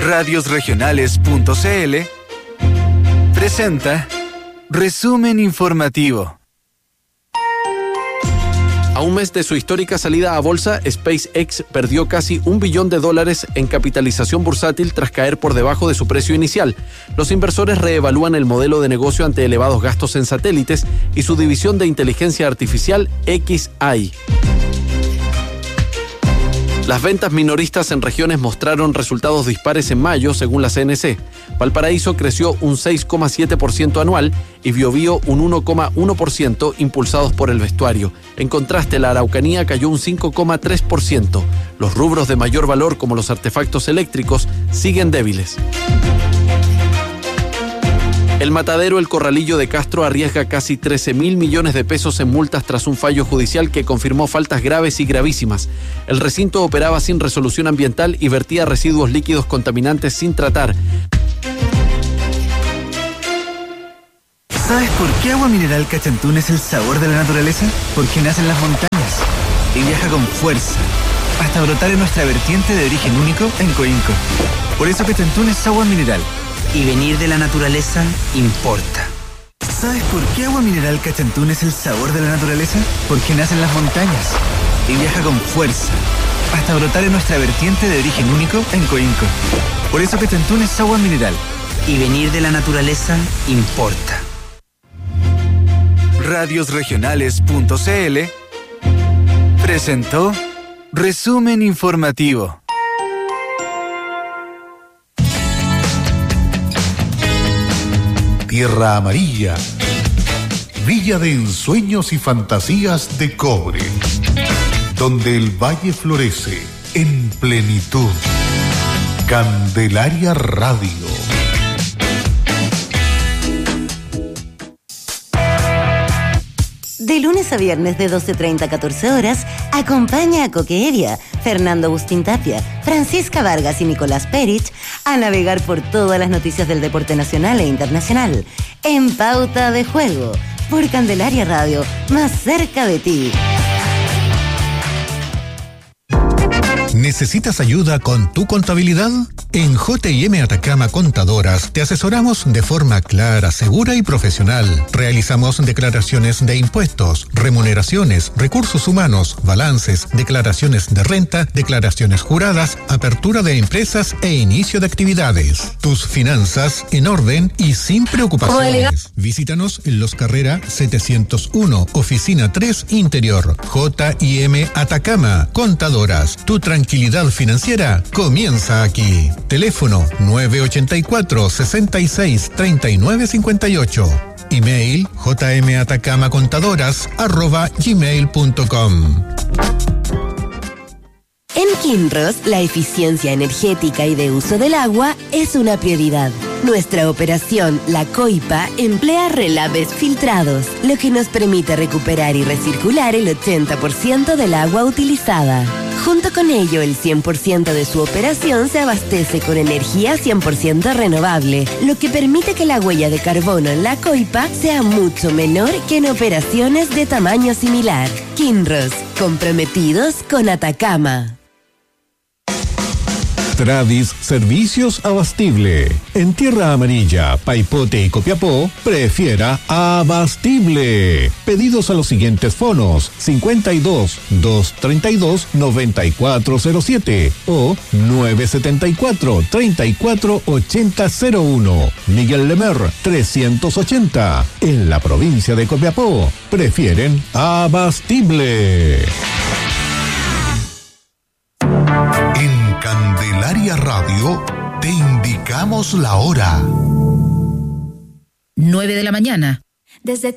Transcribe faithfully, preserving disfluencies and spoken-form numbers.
radios regionales punto c l presenta Resumen Informativo. A un mes de su histórica salida a bolsa, SpaceX perdió casi un billón de dólares en capitalización bursátil tras caer por debajo de su precio inicial. Los inversores reevalúan el modelo de negocio ante elevados gastos en satélites y su división de inteligencia artificial X A I. Las ventas minoristas en regiones mostraron resultados dispares en mayo, según la C N C. Valparaíso creció un seis coma siete por ciento anual y Biobío un uno coma uno por ciento, impulsados por el vestuario. En contraste, la Araucanía cayó un cinco coma tres por ciento. Los rubros de mayor valor, como los artefactos eléctricos, siguen débiles. El matadero El Corralillo de Castro arriesga casi trece mil millones de pesos en multas tras un fallo judicial que confirmó faltas graves y gravísimas. El recinto operaba sin resolución ambiental y vertía residuos líquidos contaminantes sin tratar. ¿Sabes por qué Agua Mineral Cachantún es el sabor de la naturaleza? Porque nace en las montañas y viaja con fuerza hasta brotar en nuestra vertiente de origen único en Coinco. Por eso Cachantún es agua mineral. Y venir de la naturaleza importa. ¿Sabes por qué Agua Mineral Cachantún es el sabor de la naturaleza? Porque nace en las montañas y viaja con fuerza hasta brotar en nuestra vertiente de origen único en Coinco. Por eso Cachantún es agua mineral. Y venir de la naturaleza importa. radios regionales punto c l presentó Resumen Informativo. Tierra Amarilla, villa de ensueños y fantasías de cobre, donde el valle florece en plenitud. Candelaria Radio. De lunes a viernes de doce treinta a catorce horas, acompaña a Coque Evia, Fernando Agustín Tapia, Francisca Vargas y Nicolás Perich a navegar por todas las noticias del deporte nacional e internacional. En Pauta de Juego, por Candelaria Radio, más cerca de ti. ¿Necesitas ayuda con tu contabilidad? En J y M Atacama Contadoras te asesoramos de forma clara, segura y profesional. Realizamos declaraciones de impuestos, remuneraciones, recursos humanos, balances, declaraciones de renta, declaraciones juradas, apertura de empresas e inicio de actividades. Tus finanzas en orden y sin preocupaciones. Visítanos en Los Carrera setecientos uno, Oficina tres Interior. J y M Atacama Contadoras. Tu tranquilidad financiera comienza aquí. Teléfono nueve ochenta y cuatro, sesenta y seis, treinta y nueve cincuenta y ocho. Email jmatacamacontadoras arroba gmail punto com. En Kinross, la eficiencia energética y de uso del agua es una prioridad. Nuestra operación, la Coipa, emplea relaves filtrados, lo que nos permite recuperar y recircular el ochenta por ciento del agua utilizada. Junto con ello, el cien por ciento de su operación se abastece con energía cien por ciento renovable, lo que permite que la huella de carbono en la Coipa sea mucho menor que en operaciones de tamaño similar. Kinross, comprometidos con Atacama. Tradis Servicios Abastible. En Tierra Amarilla, Paipote y Copiapó, prefiera Abastible. Pedidos a los siguientes fonos: cincuenta y dos, doscientos treinta y dos, noventa y cuatro cero siete o nueve setenta y cuatro, treinta y cuatro ochenta cero uno. Miguel Lemer, trescientos ochenta. En la provincia de Copiapó, prefieren Abastible. Candelaria Radio, te indicamos la hora. nueve de la mañana. Desde